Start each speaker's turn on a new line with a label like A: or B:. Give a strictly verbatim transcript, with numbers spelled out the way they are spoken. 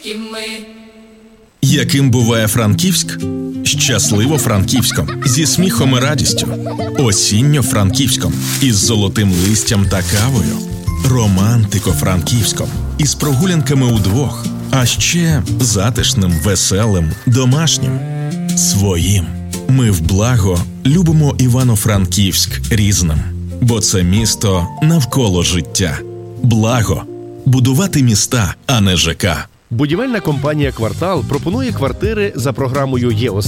A: Франківські ми.
B: Яким буває Франківськ? Щасливо Франківськом, зі сміхом і радістю. Осінньо Франківськом, із золотим листям та кавою. Романтико Франківськом, із прогулянками удвох. А ще затишним, веселим, домашнім. Своїм. Ми в благо любимо Івано-Франківськ різним. Бо це місто навколо життя. Благо. Будувати міста, а не ЖК.
C: Будівельна компанія «Квартал» пропонує квартири за програмою ЄОС